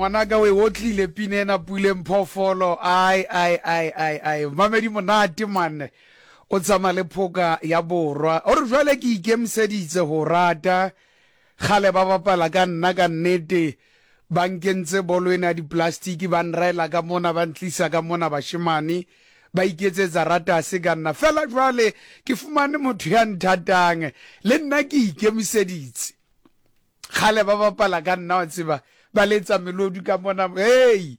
ngwanaka we otlile pinena pule mphofolo ai mamedi monate manne o tsama le phoka ya borwa o re jwale ke ikemiseditse go rata gale ba bapala ka nna ka nnete ba nkentse bolo ena diplastiki ba nraela ka mona ba ntlisa ka mona bashimane ba iketsetsa rata se ka nna fela jwale ke fumane motho ya nthatang le nna ke ikemiseditse gale ba bapala ka nna wa tseba ba letsa melodi ka mona hey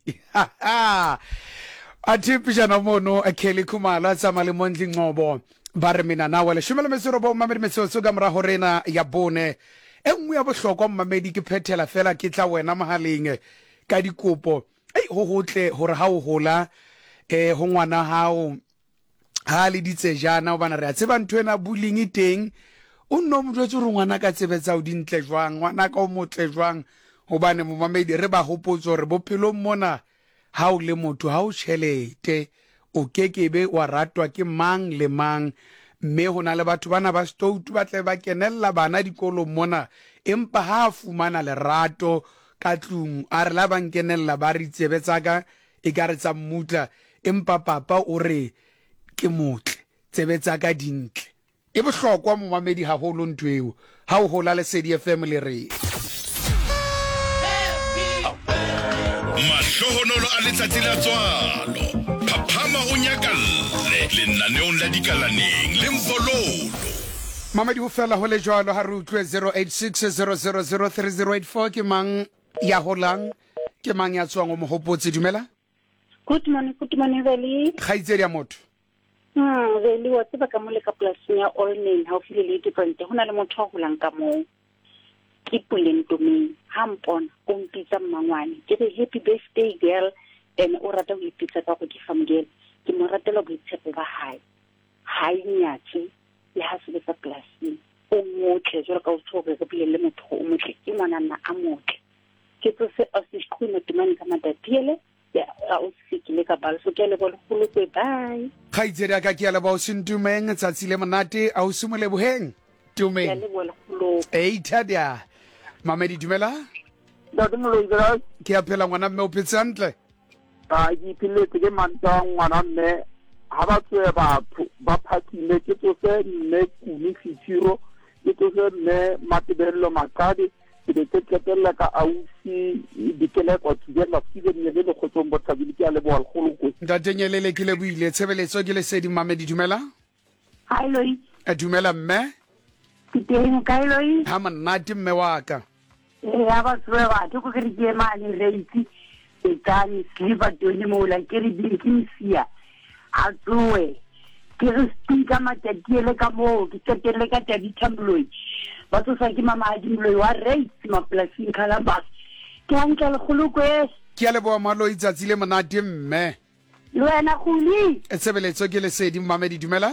atipishana mono Kelly Khumalo tsama le Mondli Ngcobo ba re mina nawe le shumela mesoro bo mamedi metsoso ka mra horena ya bone engwe ya bohlokwa mamedi ke phethela fela ke tla wena mahaleng ka dikopo ho hotle hore ha o hola ho ngwana hao ha le ditsejana o bana re a tseba ntwena bullying teng o nno motho re ngwana ka tsebetsa o dintle jwang ngwana ka o motle jwang hobane mo mamedi re ba hopotsa re bophelo mona ha o le motho ha o tšhelete o kekebe wa ratwa ke mang le mang mme hona le batho bana ba stoutu ba tle ba kenella bana dikolong mona empa ha fumana lerato ka tlung a re la ba nkenella ba re tsebetsa ka e ka re tsa mmutla empa papa o re ke motle tsebetsa ka dintle e bohlokwa mo mamedi haholo ntweo ha o hola le Lesedi FM le re mahlohonolo a letsatsi la tswalo phaphama o nyakalle lenaneong la dikalaneng le mfololo mamedi ho fela ho le jwalo ha re utlwe 0860003084 ke mang ya holang ke mang ya tswang o mohopotse dumela Good morning, Veli. khaitsedi ya motho Veli, wa tseba ka mole ka polasing ya Allname ha o file le different. Ho na le motho a holang ka moo. Ke Puleng Tomeng. Ha mpona o mpitsa mmangwane. Ke re happy birthday girl and o rata ho ipitsa ka go ke famgel. Ke mo ratela boitshepo ba hae. Ha inyatse le ha se ka polasing. O motle jwalo ka o tshoga ka pele le motho o motle. Ke ngwana nna a motle. Ke tsose a se khuna temane ka madatiele. Ya o sikile ka balso ke le bolo khulu ke bye khaitsedi aka ke ala ba o sentumeng tsatsile monate a o simole boheng tumeng ya le bolo khulu tadia mamedi dumela da dumelo ira ke a phela ngwana mme o phetsantle a di pile ke manta ngwana mme ha ba tswe ba phathile ke tsose mme kuni fitiro ke tsose mme matebello makadi ke tsetela ka ausi dikele kwa tsela tsile ne le khotsong botabile a le bo alkholo ko ndatenyelele ke le buile tshebeletso ke Lesedi mamedi dumela hi loi dumela mme ke teng ka loi ha monate mme wa ka ya ba tswe ba ke go ke ke mane reitsi e tani sliver doni mo la ke ri dinki sia a tswe ke re speaker matatiele ka mo ke tsetele ka tabi tamloi ba tsosa ke mama a dimloi wa reitsi maplasing khala bas ke hantle le khulukwe ke a le bo malo itsatsile monate mme le wena khuli tshebeletso ke Lesedi mamedi dumela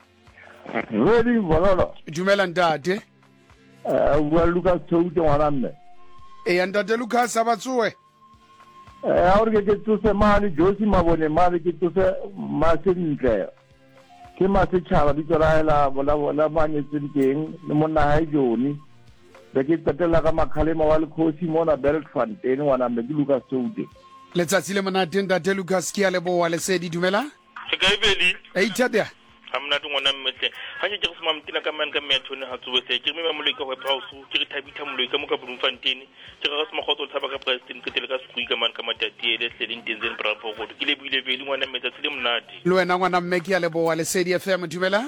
Veli bonolo dumela ntate wa Lucas Touti ngwana mme e ntate Lucas abatswe ahora que tsose mali josi mabone mali ke tsose masentle ke masetšhaba di tsolaela bola manye tsenteng le monna ha joni be ke tsetela ka makhalema wa lekhosi mona Beltfontein ngwana mme ke Lucas Touti letsatsi le monate ntate Lucas ke a le bo wa Lesedi dumela se kae Veli tadia amna tu ngwana mmetle ha ke se mamtina ka man ka methone ha tsowe se ke me mamoloi ka go house ke re thabitha moloi ka mo ka Bloemfontein ke ga se mogotso thaba ka president ke tele ka skui ka man ka matati le selling denzen bravo go ke le buile Veli ngwana mmetsa tsile monate le wena ngwana mme ke a le bo wa Lesedi FM dumela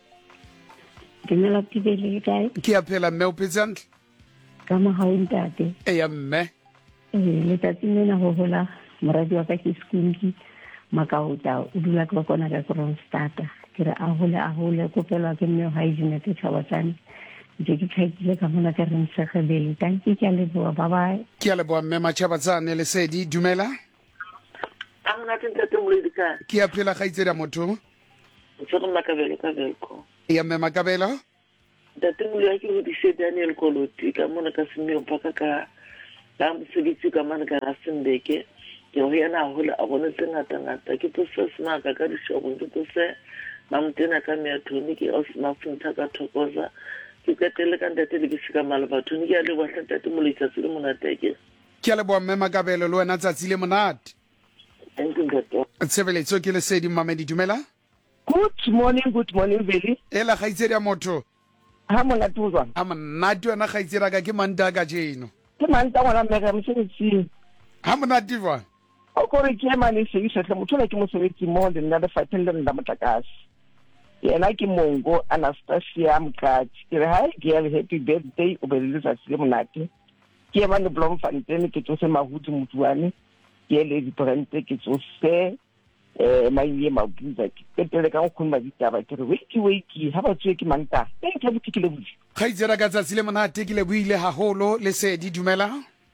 dumela tibele kae ke a phela mme o phetsantle ka mo ha o ntate ya mme le tatile na ho hola moradi wa ka ke skunki makauta o dula ka kona ka Kronstad ke re a hole ko pela ke mme ha ijine te tšhabatsane je ke tšhaile ka mona ka reng segebele tanki ke a leboa bye bye ke a leboa mme matšhabatsane Lesedi dumela amna tente moledi ka ke a phela khaitsedi motho tsoko makabelo ka belko ya mme makabelo date moledi ke go di Daniel Koloti ka mona ka semeo paka ka la mosebetsi ka mana ka Rasendeke ke ho yana hola a bona ngata ke tse smaka ka dishopo ke tse mamtena ka meathoni ke o sma funta ka thokoza ke katele ka ntate le ke sika mala bathoni ke a le batla tate moledi tsa le monateke ke a leboa mme Makabelo le wena tsatsi le monate thank you ntate. tshebeletso ke Lesedi Mmamedi dumela Good morning, Veli. ela kgaitsedi ya motho Ha monate o jwang? a monate wena kgaitsedi ka ke manta ka jeno Ke manta ngwana mmega mosebetsing. ha monate jwang O kore ke mane se isetle motho le ke mosebetsi mo le nna le fateng le nna motlakase. Yena ke Mongo Anastasia Mkati. Ke re hi girl, happy birthday o be le tsatsi le monate. Ke ba le Bloemfontein ke tsose mahudu motsuane. Ke le di brande ke tsose maye mabuza ke tele ka go khumba ditaba ke re wiki ha ba tswe ke manta ke thabutse ke le botse kgaitsedi ka tsatsi le monate ke le buile haholo Lesedi dumela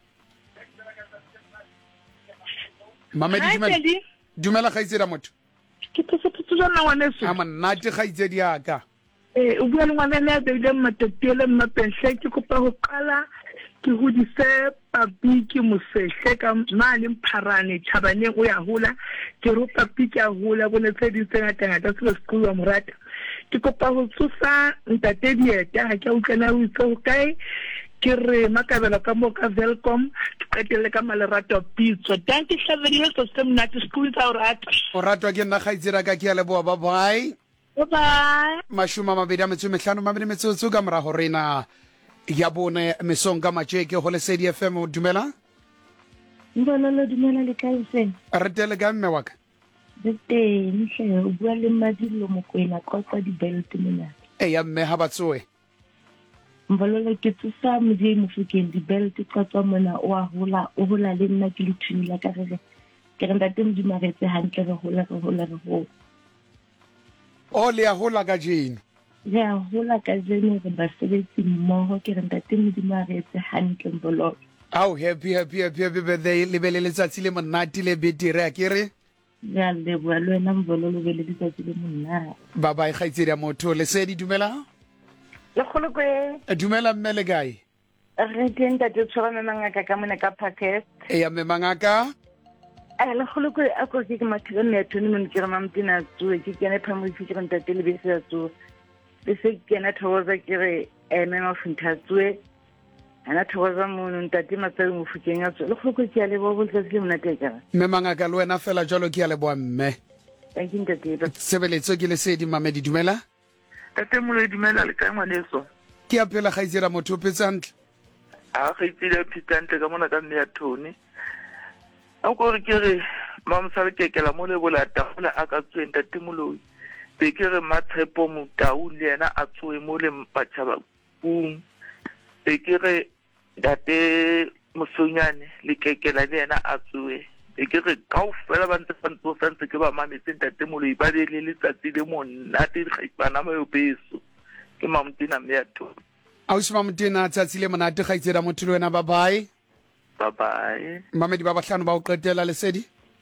Mmamedi dumela kgaitsedi ya motho ke photso jana ngwaneso a monate kgaitsedi ya ka o bua le ngwana le a beile matetele mmapenhle ke kopa go qala ke hodise papi ke mosehle ka mane Mpharane Thabaneng o ya hola ke ro papi ke a hola bo letse di ngata se sekolo wa morata ke kopa go tsosa ntate Dieta ha ke utlwana o itse ho kae ke re Makabelo ka mo ka Welcome ke qetelle ka Malerato Pitso tanki hlaberile so se mnate sekolo tsa o rata o ratwa ke nna kgaitsedi ka ke a leboa bye mashuma 25 Mmamedi ka mora horena ya bone mesong ka Matjeke go Lesedi FM dumela Ngwana dumela le kae se re tele ka mme wa ka teng hle o bua le Madilo Mokwena qoqa di belt mona ya mme ha batsoe mbolelo ke tsa modi Mofokeng di belt qoqa mona o hola le nna ke le thunila ka re ke renda teng di maretse hantle re hola ho o le a hola ka jeno ya hola ka jeno re ba sebetsi mmoho ke renda teng di maretse hantle mbolelo au happy birthday le bele letsatsi le monate le betire a kere ya le bua le wena mbolelo be le letsatsi le monate bye kgaitsedi ya motho Lesedi dumela le kholo kwe dumela mme le kae re teng ka tshwara mangaka ka mona ka Parkes ya mme mangaka le kholo kwe a ko ke mathelo ne tone mo ke re mamtina tsoe ke kene phamwe ke re ntate le be se tsoe le se kena thoza ke re ene no finta tsoe ana thoza mo ntate matsae mo Mofokeng a tsoe le kholo kwe ke a le bo botse le monate ka mme mangaka le wena fela jalo ke a le boa mme thank you ntate sebeletso ke Lesedi Mmamedi dumela tate mole dumela le ka ngwaneso ke apela kgaitsedi motho petsantle a kgaitsedi phitantle ka mona ka nne ya thone a go re ke re mamsale kekela mo le bolata gola a ka tsweng tate moloi be ke re Matshepo Motau le yena a tswe mo le Mpatshaba bung be ke re date Mosonyane le kekela le yena a tswe be ke re kaofela ba ntse santse ke ba mametseng tate moloi ba le letsatsi le monate bana mo beso ke Mamtina mme ya thone a o se Mamtina tsatsi le monate kgaitsedi motho le wena bye Mmamedi ba bahlano ba o qetela Lesedi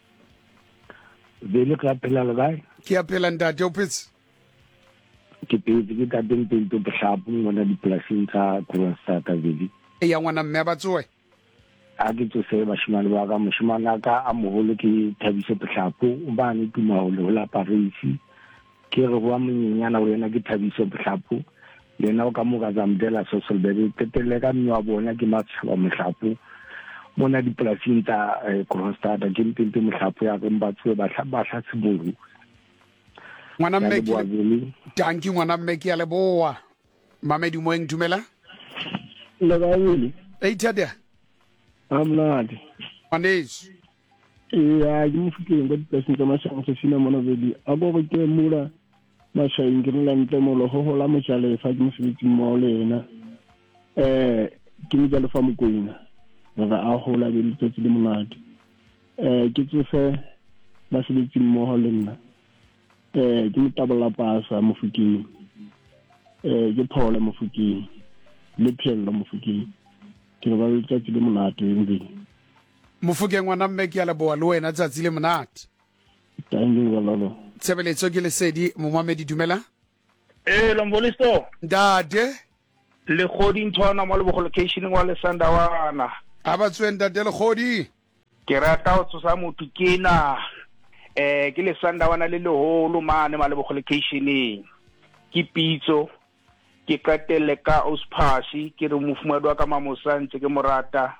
Vele ka phela le gae ke apela ntate o phetse ke petse ke ka teng to Bohlapo ngwana dipolasing tsa Kroonstad Vele ya ngwana mme ba tsoe a ke tsose bashimane ba ka moshimane ka a moholo ke Thabiso Bohlapo o ba ne tuma ho le la Paris ke re wa monyenyana o yena ke Thabiso Bohlapo le na o ka mo ga Zamdela social bebe tetele ka mnwa bona ke Matshaba Mohlapo mona dipolasing tsa Kroonstad ke mpimpe Mohlapo ya ke mbatswe ba hlatsiburu ngwana mme ke tanki ngwana mme ke a leboa Mmamedi moeng dumela le ga yele ithada amnadi maneso ya ke Mofokeng ka dipolasing tsa Mashang se sina mona Vele a go ke mula Mashang ke nna ntle mo lo ho la Mojalefa ke mosebetsi mo le yena ke Mojalefa Mokoena ga a hola be le tsetse le monate ke tsofe ba sebetsi mo le nna ke Mtabola Pasa Mofokeng ke Phole Mofokeng le Phelo Mofokeng ke ba le tsetse le monate ntse Mofokeng ngwana mme ke a leboa le wena tsatsi le monate tangi walalo sebeletso ke Lesedi Mmamedi dumela Lombolisto ntate le khodi ntwana mo le bo location wa le Sandawana a ba tsweng ntate le khodi ke rata o tsosa motho kena ke le Sandawana le leholo mane ma le bo locationeng ke Pitso ke qetelle ka Osphasi ke re mofumadi wa ka Mamosantse ke morata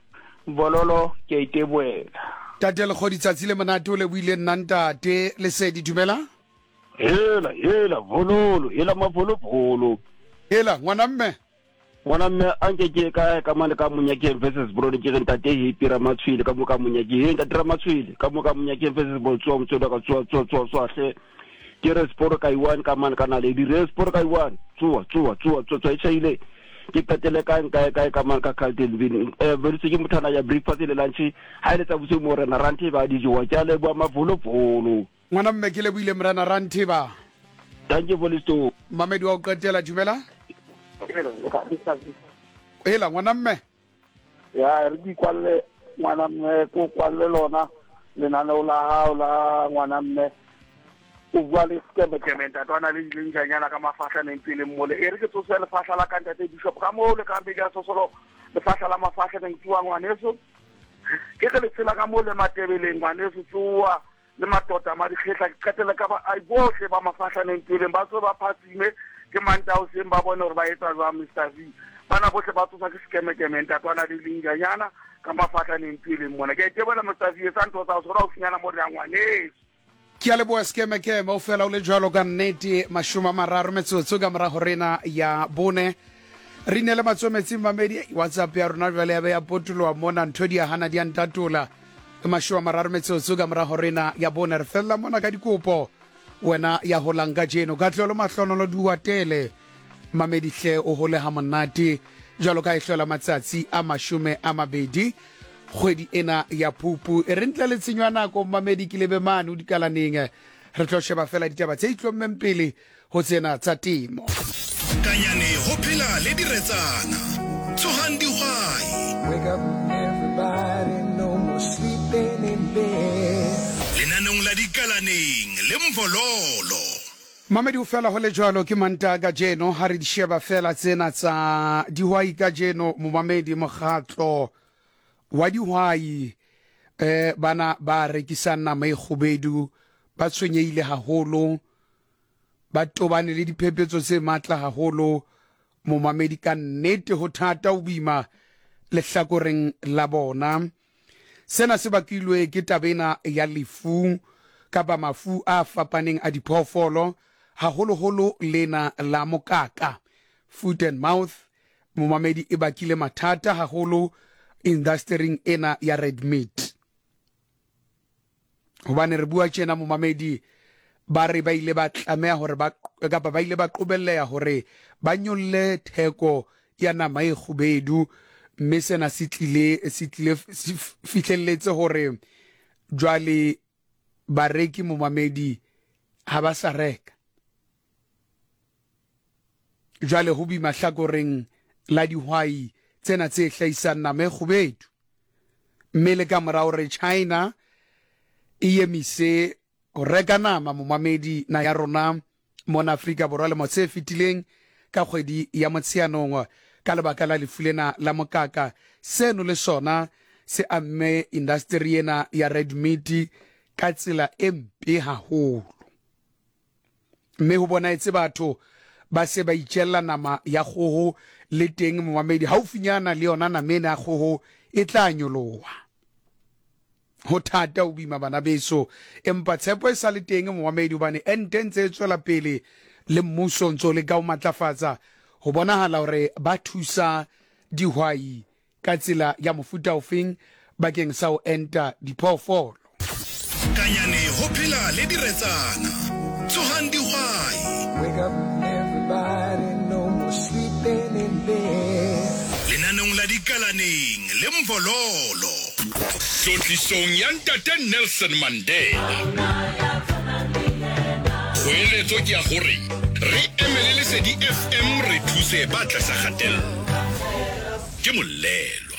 Bololo ke iteboela. tate le kgoditsatsi le monate o le buile nnantate le se di dumela Hela bololo hela mapolo hela ngwana mme anke ke ka mane ka Monyakeng versus Brody ke reng tate hipira matshwile ka mo ka Monyakeng nka dira matshwile ka mo ka Monyakeng versus Botswa motsoda ka tswa hle ke re sport ka iwan ka mane kana le di re sport ka iwan tswa itshile ke tatele ka mane ka Calvin very se ke mothana ya breakfast le lunch ha ile tsa botse mo rena rante ba di jwa ke le bua mavolo ngwana mme ke le buile mrana rantiba thank you Bolisto mamedi wa o qetela dumela hela ngwana mme ya re di kwalle ngwana mme ko kwalle lona lenaneo la hao la ngwana mme o bua le skeme tatwana le dilenganyana ka mafahla neng pele mmole e re ke tsose le fahla la kantate bishop ka mo le ka mbega sosolo le fahla la mafahla neng tsuwa ngwaneso ke le tsela ka mo le matebeleng ngwaneso tsuwa le matota ma di khetla ke qetela ka ba ai bohle ba mafahla neng pele ba tso ba phatsime ke mantao se ba bona hore ba etsa jwa Mr V bana bohle ba tsosa ke skeme tatwana le dilenganyana ka mafahla neng pele mmona ke ke bona Mr V sa ntho tsa o sora o finyana mo re ngwaneso ke a leboa skeme o fela o le jwalo ka nnete 30 metsotso ka morago rena ya bone re ne le matsometsing mamedi WhatsApp ya rona jwale ya be ya potoloa mona ntho di a hana di a ntatola 30 metsotso ka morago rena ya bone re fella mona ka dikopo wena ya holang ka jeno ka tlolo mahlonolo di watele mamedi hle o hole ha monate jwalo ka ihlola matsatsi a 20 kgwedi ena ya Phupu e re ntle le tshenywa nako mamedi ke lebe mane o dikalaneng re tlo sheba fela ditaba tse itlommeng pele ho tsena tsa temo kanyane ho phela le diretsana tsohang dihwai Wake up everybody, no more sleeping in bed. lenanong la dikalaneng le mvololo mamedi o fela ho le jwalo ke manta ka jeno ha re di sheba fela tsena tsa dihwai ka jeno mo mamedi mokgatlo wa dihwai bana ba rekisa nama e khubedu ba tshwenyeile haholo ba tobane le diphephetso tse matla haholo mo mamedi ka nnete ho thata o bima le hlakoreng la bona sena se bakilwe ke tabena ya lefu kapa mafu a fapaneng a diphoofolo haholo lena la mokaka foot and mouth mo mamedi e bakile mathata haholo industry ena ya red meat hobane re bua tjena mo mamedi ba re ba ile ba tlameha hore ba ile ba qobelleha hore ba nyolle theko ya nama e khubedu mme sena se fihlelletse hore jwale bareki mo mamedi ha ba sa reka jwale ho bi mahlakoreng la dihwai tsena tse hlahisang nama e khubedu mme le ka morao re China e emise ho reka nama mo mamedi na ya rona mona Afrika Borwa le mo tse fitileng ka kgwedi ya Motsheanong ka lebaka la lefulena la mokaka seno le sona se amme industry ena ya red meat ka tsela e mpe haholo mme ho bona etse batho ba se ba itjella nama ya kgoho le teng mo mamedi haufinyana le yona namena ya kgoho e tla nyoloha ho thata o bima bana beso empa tshepo e sa le teng mo mamedi hobane ententse tswela pele le mmuso ntso le ka o matlafatsa ho bonahala hore ba thusa dihwai ka tsela ya mofuta ofeng bakeng sa ho enta diphoofolo kanyane ho phela le diretsana tsohang dihwai Wake up everybody, no more sleeping in bed. lenanong la dikalaneng le mvololo hlotlisong ya ntate Nelson Mandela kgoeletso ke ya gore re emele Lesedi FM re thuse ba tlasa kgatello ke molelwa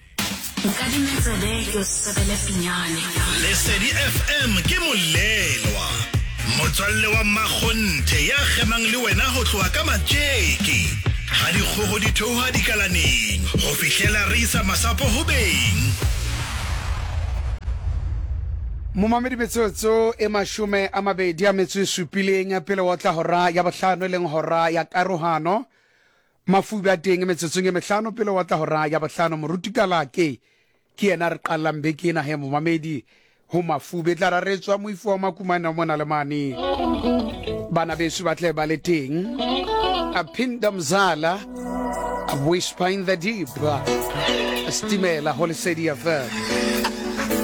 Lesedi FM ke molelwa motswalle wa makgonthe ya gemang le wena ho tloha ka matjeki ha dikgogo di theoha dikalaneng ho fihlela re isa masapo ho beng mo mamedi metsotso e 27 pele wa tla hora ya bohlano leng hora ya karohano mafuba teng metsotsong e 5 pele wa tla hora ya bohlano moruti kalake ke ena re qalang beke ena he momamedi ho mafube tla ra re tswa moifo wa makumana mona le mane bana beso ba tle ba le teng a Phinda Mzala, a Whisper in the Deep, a Stimela Holy City FM.